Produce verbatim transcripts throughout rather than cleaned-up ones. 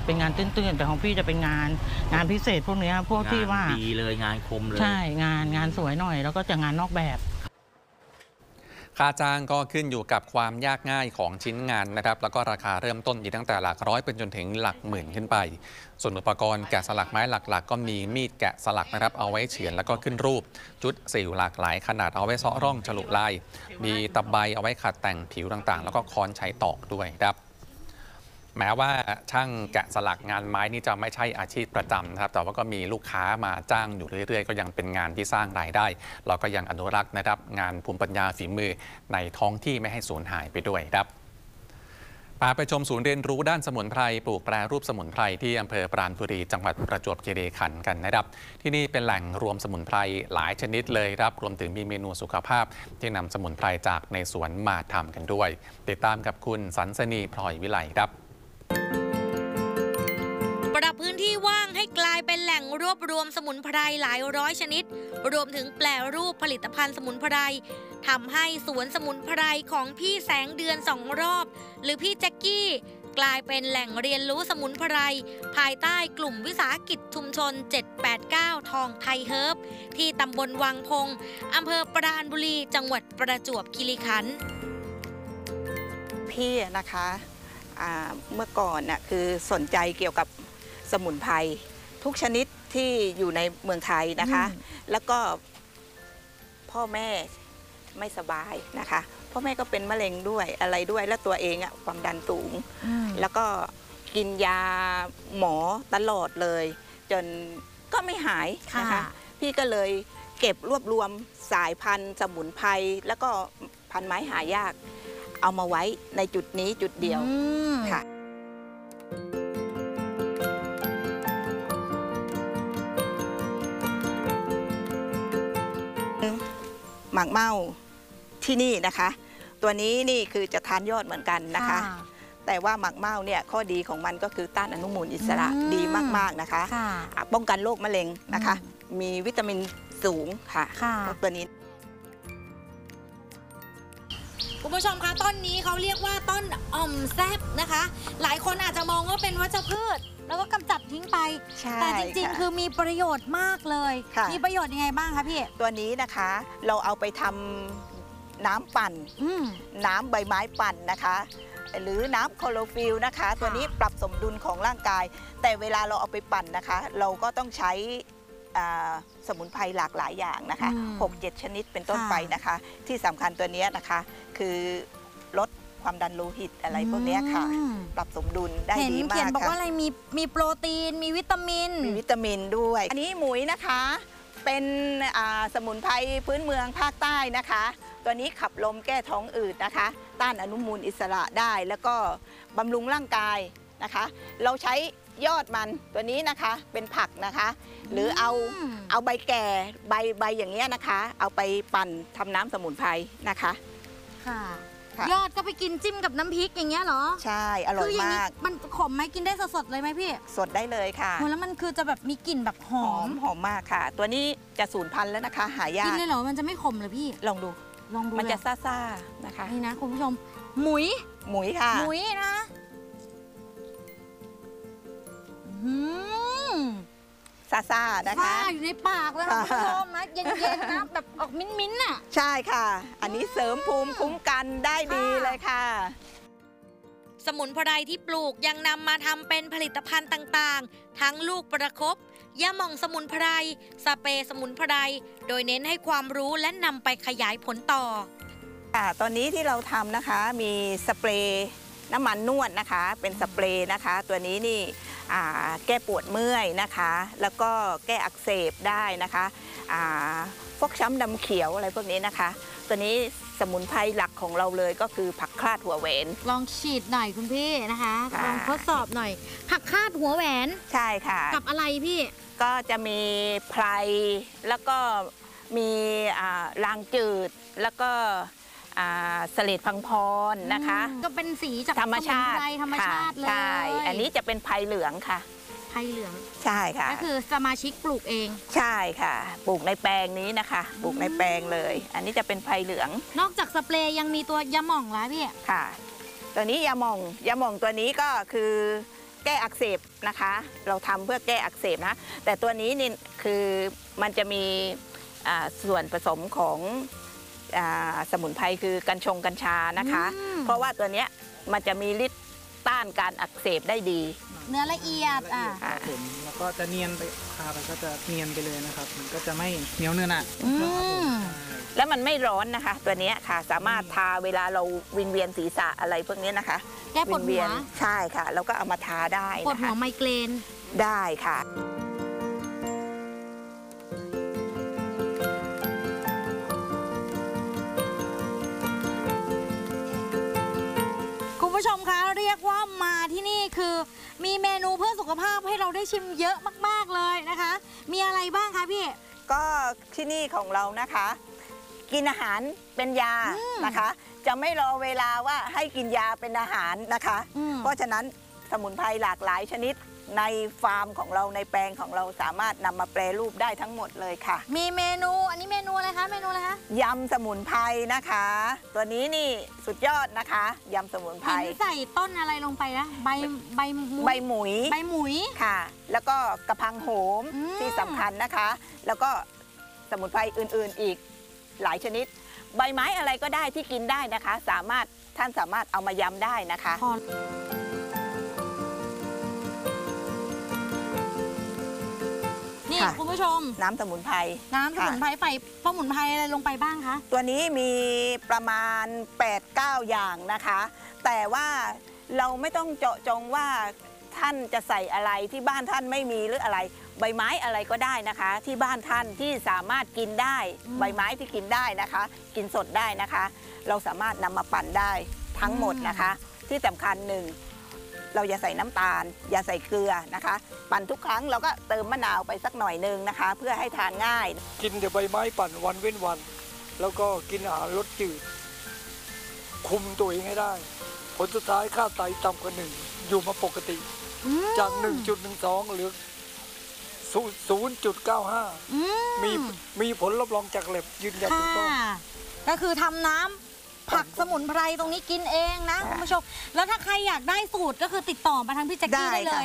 เป็นงานตื้นๆแต่ของพี่จะเป็นงานงานพิเศษพวกนี้พวกที่ว่าดีเลยงานคมเลยใช่งานงานสวยหน่อยแล้วก็จะงานนอกแบบค่าจ้างก็ขึ้นอยู่กับความยากง่ายของชิ้นงานนะครับแล้วก็ราคาเริ่มต้นอยู่ตั้งแต่หลักร้อยเป็นจนถึงหลักหมื่นขึ้นไปส่วนอุปกรณ์แกะสลักไม้หลักๆก็มีมีดแกะสลักนะครับเอาไว้เฉือนแล้วก็ขึ้นรูปจุดสิวหลากหลายขนาดเอาไว้เซาะร่องฉลุลายมีตะไบเอาไว้ขัดแต่งผิวต่างๆแล้วก็ค้อนใช้ตอกด้วยครับแม้ว่าช่างแกะสลักงานไม้นี่จะไม่ใช่อาชีพประจำนะครับแต่ว่าก็มีลูกค้ามาจ้างอยู่เรื่อยๆก็ยังเป็นงานที่สร้างรายได้แล้วก็ยังอนุรักษ์นะครับงานภูมิปัญญาฝีมือในท้องที่ไม่ให้สูญหายไปด้วยครับพาไปชมศูนย์เรียนรู้ด้านสมุนไพรปลูกแปรรูปสมุนไพรที่อำเภอปราณบุรีจังหวัดประจวบคีรีขันธ์กันนะครับที่นี่เป็นแหล่งรวมสมุนไพรหลายชนิดเลยครับรวมถึงมีเมนูสุขภาพที่นำสมุนไพรจากในสวนมาทำกันด้วยติดตามกับคุณสันสนีพลอยวิไลครับปรับพื้นที่ว่างให้กลายเป็นแหล่งรวบรวมสมุนไพรหลายร้อยชนิดรวมถึงแปรรูปผลิตภัณฑ์สมุนไพรทำให้สวนสมุนไพรของพี่แสงเดือนสองรอบหรือพี่แจ็คกี้กลายเป็นแหล่งเรียนรู้สมุนไพรภายใต้กลุ่มวิสาหกิจชุมชนเจ็ดแปดเก้าทองไทยเฮิร์บที่ตำบลวังพงอำเภอปราณบุรีจังหวัดประจวบคีรีขันธ์พี่นะคะเมื่อก่อนน่ะคือสนใจเกี่ยวกับสมุนไพรทุกชนิดที่อยู่ในเมืองไทยนะคะแล้วก็พ่อแม่ไม่สบายนะคะพ่อแม่ก็เป็นมะเร็งด้วยอะไรด้วยแล้วตัวเองอะความดันสูงแล้วก็กินยาหมอตลอดเลยจนก็ไม่หายนะคะพี่ก็เลยเก็บรวบรวมสายพันธุ์สมุนไพรแล้วก็พันไม้หายากเอามาไว้ในจุดนี้จุดเดียวค่ะหมากเม่าที่นี่นะคะตัวนี้นี่คือจะทานยอดเหมือนกันนะคะแต่ว่าหมากเม่าเนี่ยข้อดีของมันก็คือต้านอนุมูลอิสระดีมากๆนะคะป้องกันโรคมะเร็งนะคะมีวิตามินสูงค่ะตัวนี้คุณผู้ชมคะต้นนี้เขาเรียกว่าต้นอ่อมแซบนะคะหลายคนอาจจะมองว่าเป็นวัชพืชแล้วก็กำจัดทิ้งไปแต่จริงๆคือมีประโยชน์มากเลยมีประโยชน์ยังไงบ้างคะพี่ตัวนี้นะคะเราเอาไปทำน้ำปั่นน้ำใบไม้ปั่นนะคะหรือน้ำคลอโรฟิลนะคะตัวนี้ปรับสมดุลของร่างกายแต่เวลาเราเอาไปปั่นนะคะเราก็ต้องใช้สมุนไพรหลากหลายอย่างนะคะ หกเจ็ด ชนิดเป็นต้นไปนะคะที่สำคัญตัวนี้นะคะคือลดความดันโลหิตอะไรพวกนี้ค่ะปรับสมดุลได้ดีมากค่ะเขียนบอกว่าอะไรมีมีโปรตีนมีวิตามินมีวิตามินด้วยอันนี้หมุยนะคะเป็นสมุนไพรพื้นเมืองภาคใต้นะคะตัวนี้ขับลมแก้ท้องอืดนะคะต้านอนุมูลอิสระได้แล้วก็บำรุงร่างกายนะคะเราใช้ยอดมันตัวนี้นะคะเป็นผักนะคะหรือเอาเอาใบแก่ใบใบอย่างเงี้ยนะคะเอาไปปั่นทำน้ำสมุนไพรนะคะค่ะยอดก็ไปกินจิ้มกับน้ำพริกอย่างเงี้ยเหรอใช่อร่อยมากมันขมไหมกินได้สดๆเลยไหมพี่สดได้เลยค่ะแล้วมันคือจะแบบมีกลิ่นแบบหอมหอมมากค่ะตัวนี้จะสูญพันธุ์แล้วนะคะหายากกินได้เหรอมันจะไม่ขมเลยพี่ลองดูลองดูมันจะซ่าๆนะคะนี่นะคุณผู้ชมหมุยหมุยค่ะหมุยนะซ่าๆนะคะซ่าอยู่ในปากแล้วคุณผู้ชมนะเย็นๆนะแบบออกมิ้นๆน่ะใช่ค่ะอันนี้เสริมภูมิคุ้มกันได้ดีเลยค่ะสมุนไพรที่ปลูกยังนำมาทำเป็นผลิตภัณฑ์ต่างๆทั้งลูกประคบยาหม่องสมุนไพรสเปรย์สมุนไพรโดยเน้นให้ความรู้และนำไปขยายผลต่อค่ะตอนนี้ที่เราทำนะคะมีสเปรย์น้ำมันนวดนะคะเป็นสเปรย์นะคะตัวนี้นี่แก้ปวดเมื่อยนะคะแล้วก็แก้อักเสบได้นะคะฟกช้ำดำเขียวอะไรพวกนี้นะคะตัวนี้สมุนไพรหลักของเราเลยก็คือผักคาดหัวแหวนลองฉีดหน่อยคุณพี่นะคะลองทดสอบหน่อยผักคาดหัวแหวนใช่ค่ะกับอะไรพี่ก็จะมีไพรแล้วก็มีรางจืดแล้วก็เสลดพังพรนะคะก็เป็นสีจากธรรมชาติธรรมชาติเลยใช่อันนี้จะเป็นไพรเหลืองค่ะไพรเหลืองใช่ค่ะก็คือสมาชิกปลูกเองใช่ค่ะปลูกในแปลงนี้นะคะปลูกในแปลงเลยอันนี้จะเป็นไพรเหลืองนอกจากสเปรย์ยังมีตัวยาหม่องแล้วพี่ค่ะตัวนี้ยาหม่องยาหม่องตัวนี้ก็คือแก้อักเสบนะคะ เราทำเพื่อแก้อักเสบนะแต่ตัวนี้นี่คือมันจะมีส่วนผสมของสมุนไพรคือกัญชงกัญชานะคะเพราะว่าตัวเนี้ยมันจะมีฤทธิ์ต้านการอักเสบได้ดีเนื้อละเอียดอ่ะผมแล้วก็จะเนียนไปทาไปก็จะเนียนไปเลยนะครับมันก็จะไม่เหนียวเนื้อหนะแล้วมันไม่ร้อนนะคะตัวนี้ค่ะสามารถทาเวลาเราวิงเวียนศีรษะอะไรพวกนี้นะคะแก้ปวดหัวใช่ค่ะแล้วก็เอามาทาได้ปวดหัวไมเกรนได้ค่ะคุณผู้ชมคะเรียกว่ามาที่นี่คือมีเมนูเพื่อสุขภาพให้เราได้ชิมเยอะมากๆเลยนะคะมีอะไรบ้างคะพี่ก็ที่นี่ของเรานะคะกินอาหารเป็นยานะคะจะไม่รอเวลาว่าให้กินยาเป็นอาหารนะคะเพราะฉะนั้นสมุนไพรหลากหลายชนิดในฟาร์มของเราในแปลงของเราสามารถนำมาแปรรูปได้ทั้งหมดเลยค่ะมีเมนูอันนี้เมนูอะไรคะเมนูอะไรคะยำสมุนไพรนะคะตัวนี้นี่สุดยอดนะคะยำสมุนไพรใส่ต้นอะไรลงไปนะใบใบใบหมุยใบหมุยค่ะแล้วก็กระพังโหมที่สำคัญนะคะแล้วก็สมุนไพรอื่นๆอีกหลายชนิดใบไม้อะไรก็ได้ที่กินได้นะคะสามารถท่านสามารถเอามายำได้นะคะนี่คุณผู้ชมน้ำสมุนไพรน้ำสมุนไพรใส่สมุนไพรอะไรลงไปบ้างคะตัวนี้มีประมาณ แปดเก้า อย่างนะคะแต่ว่าเราไม่ต้องเจาะจงว่าท่านจะใส่อะไรที่บ้านท่านไม่มีหรืออะไรใบไม้อะไรก็ได้นะคะที่บ้านท่านที่สามารถกินได้ใบไม้ที่กินได้นะคะกินสดได้นะคะเราสามารถนำมาปั่นได้ทั้งหมดนะคะที่สำคัญหนึ่งเราอย่าใส่น้ำตาลอย่าใส่เกลือนะคะปั่นทุกครั้งเราก็เติมมะนาวไปสักหน่อยนึงนะคะเพื่อให้ทานง่ายกินแต่ใบไม้ปั่นวันเว้นวันแล้วก็กินอาหารรสจืดคุมตัวเองให้ได้ผลสุดท้ายค่าไตต่ำกว่าหนึ่งอยู่มาปกติจาก หนึ่งจุดหนึ่งสอง เหลือ ศูนย์จุดเก้าห้า มีมีผลรับรองจากแลบยืนยันถูกต้องก็คือทำน้ำผักสมุนไพรตรงนี้กินเองนะคุณผู้ชมแล้วถ้าใครอยากได้สูตรก็คือติดต่อมาทางพี่แจ็คกี้ได้เลย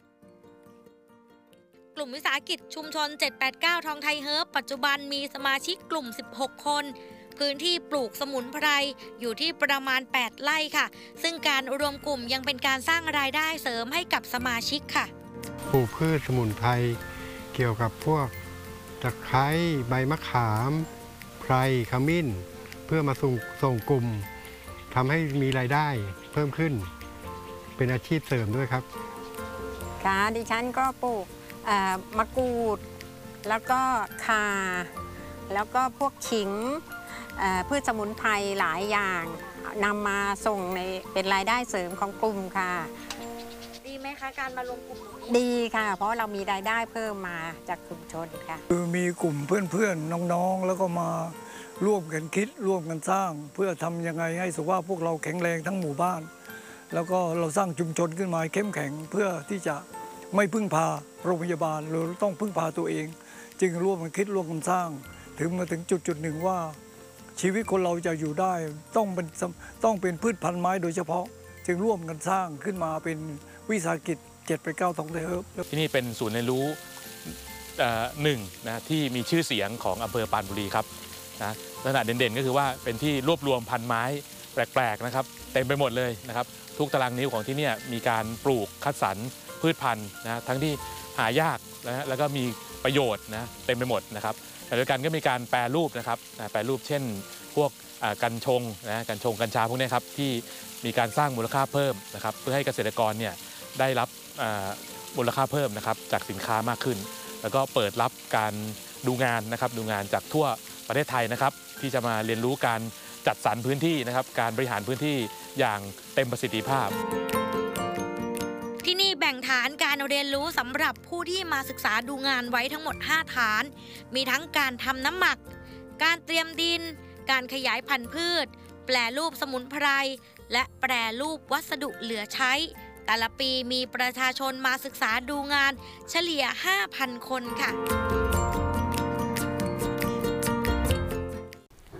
กลุ่มวิสาหกิจชุมชนเจ็ดแปดเก้าทองไทยเฮิร์บปัจจุบันมีสมาชิกกลุ่มสิบหกคนพื้นที่ปลูกสมุนไพรอยู่ที่ประมาณแปดไร่ค่ะซึ่งการรวมกลุ่มยังเป็นการสร้างรายได้เสริมให้กับสมาชิกค่ะปลูกพืชสมุนไพรเกี่ยวกับพวกตะไคร้ใบมะขามไพรขมิ้นเพื่อมาส่งส่งกลุ่มทำให้มีรายได้เพิ่มขึ้นเป็นอาชีพเสริมด้วยครับค่ะดิฉันก็ปลูกมะกรูดแล้วก็ข่าแล้วก็พวกขิงพืชสมุนไพรหลายอย่างนำมาส่งในเป็นรายได้เสริมของกลุ่มค่ะดีไหมคะการมารวมกลุ่มดีค่ะเพราะเรามีรายได้เพิ่มมาจากชุมชนค่ะคือมีกลุ่มเพื่อนๆน้องๆแล้วก็มาร่วมกันคิดร่วมกันสร้างเพื่อทำยังไงให้สุขภาพพวกเราแข็งแรงทั้งหมู่บ้านแล้วก็เราสร้างชุมชนขึ้นมาเข้มแข็งเพื่อที่จะไม่พึ่งพาโรงพยาบาลเราต้องพึ่งพาตัวเองจึงร่วมกันคิดร่วมกันสร้างถึงมาถึงจุดจุดหนึ่งว่าชีวิตคนเราจะอยู่ได้ต้องเป็นต้องเป็นพืชพันธุ์ไม้โดยเฉพาะจึงร่วมกันสร้างขึ้นมาเป็นวิสาหกิจเจ็ดไปเก้าทองไทยเฮิร์บที่นี่เป็นศูนย์เรียนรู้หนึ่งนะที่มีชื่อเสียงของอำเภอปรานบุรีครับนะลักษณะเด่นๆก็คือว่าเป็นที่รวบรวมพันธุ์ไม้แปลกๆนะครับเต็มไปหมดเลยนะครับทุกตารางนิ้วของที่นี่มีการปลูกคัดสรรพืชพันธุ์นะทั้งที่หายากนะแล้วก็มีประโยชน์นะเต็มไปหมดนะครับแต่ด้วยกันก็มีการแปรรูปนะครับแปรรูปเช่นพวกกัญชงนะกัญชงกัญชาพวกนี้ครับที่มีการสร้างมูลค่าเพิ่มนะครับเพื่อให้เกษตรกรเนี่ยได้รับมูลค่าเพิ่มนะครับจากสินค้ามากขึ้นแล้วก็เปิดรับการดูงานนะครับดูงานจากทั่วประเทศไทยนะครับที่จะมาเรียนรู้การจัดสรรพื้นที่นะครับการบริหารพื้นที่อย่างเต็มประสิทธิภาพที่นี่แบ่งฐานการเรียนรู้สำหรับผู้ที่มาศึกษาดูงานไว้ทั้งหมดห้าฐานมีทั้งการทำน้ำหมักการเตรียมดินการขยายพันธุ์พืชแปรรูปสมุนไพรและแปรรูปวัสดุเหลือใช้แต่ละปีมีประชาชนมาศึกษาดูงานเฉลี่ย ห้าพัน คนค่ะ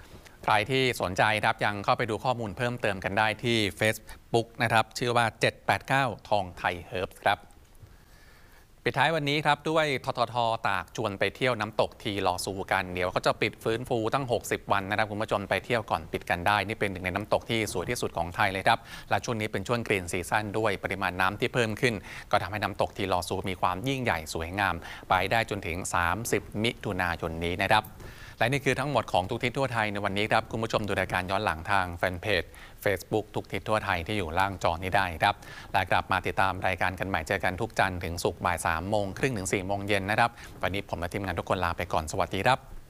ใครที่สนใจครับยังเข้าไปดูข้อมูลเพิ่มเติมกันได้ที่ Facebook นะครับชื่อว่า เจ็ดแปดเก้า ทองไทยเฮิร์บครับปิดท้ายวันนี้ครับด้วยททท.ตากชวนไปเที่ยวน้ำตกทีลอซูกันเดี๋ยวเขาจะปิดฟื้นฟูตั้งหกสิบวันนะครับคุณผู้ชมไปเที่ยวก่อนปิดกันได้นี่เป็นหนึ่งในน้ำตกที่สวยที่สุดของไทยเลยครับและช่วงนี้เป็นช่วงกรีนซีซั่นด้วยปริมาณน้ำที่เพิ่มขึ้นก็ทำให้น้ำตกทีลอซูมีความยิ่งใหญ่สวยงามไปได้จนถึงสามสิบมิถุนายนนี้นะครับและนี่คือทั้งหมดของทุกทิศทั่วไทยในวันนี้ครับคุณผู้ชมดูรายการย้อนหลังทางแฟนเพจ Facebook ทุกทิศทั่วไทยที่อยู่ล่างจอนี้ได้ครับและกลับมาติดตามรายการกันใหม่เจอกันทุกจันทร์ถึงศุกร์บ่ายสามโมงครึ่งถึงสี่โมงเย็นนะครับวันนี้ผมและทีมงานทุกคนลาไปก่อนสวัสดีครับ